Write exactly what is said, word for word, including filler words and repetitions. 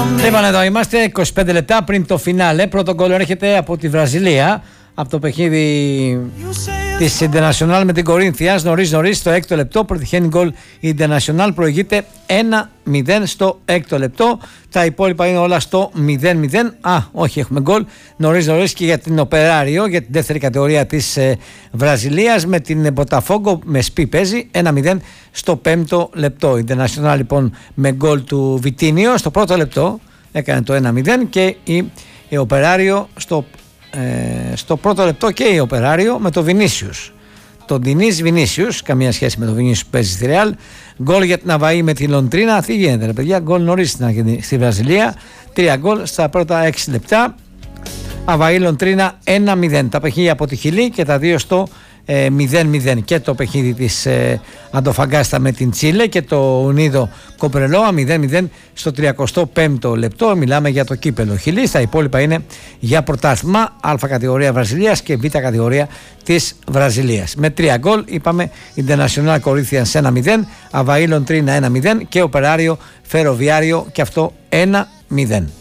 Λοιπόν, εδώ είμαστε είκοσι πέντε λεπτά πριν το φινάλε. Πρώτο γκολ έρχεται από τη Βραζιλία, από το παιχνίδι της International με την Κορίνθια. Νωρίς νωρίς στο έκτο λεπτό πετυχαίνει γκολ η International, προηγείται ένα μηδέν στο έκτο λεπτό. Τα υπόλοιπα είναι όλα στο μηδέν μηδέν. Α, όχι, έχουμε γκολ νωρίς νωρίς και για την Οπεράριο, για την δεύτερη κατηγορία της ε, Βραζιλίας, με την Μποταφόγκο με σπι παίζει ένα μηδέν στο πέμπτο λεπτό. Η International λοιπόν με γκολ του Βιτίνιο στο πρώτο λεπτό έκανε το ένα μηδέν και η, η Οπεράριο στο Ε, στο πρώτο λεπτό και η Οπεράριο με το Βινίσιους, τον Ντινίς Βινίσιους, καμία σχέση με το Βινίσιους που παίζει στη Ρεάλ. Γκολ για την Αβαή με τη Λοντρίνα. Τι γίνεται ρε παιδιά, γκολ νωρίς στην, στη Βραζιλία, τρία γκολ στα πρώτα έξι λεπτά. Αβαή Λοντρίνα ένα μηδέν, τα παιχνίδια από τη Χιλή και τα δύο στο ε, μηδέν μηδέν, και το παιχνίδι της ε, Αντοφαγκάστα με την Τσίλε και το Ουνίδο Κομπρελόα μηδέν μηδέν στο τριακοστό πέμπτο λεπτό. Μιλάμε για το κύπελο Χιλής. Τα υπόλοιπα είναι για πρωτάθλημα Α κατηγορία Βραζιλίας και Β κατηγορία της Βραζιλίας. Με τρία γκολ είπαμε International Corinthians ένα μηδέν, Αβαή Λοντρίνα ένα μηδέν και Οπεράριο Φεροβιάριο και αυτό ένα μηδέν.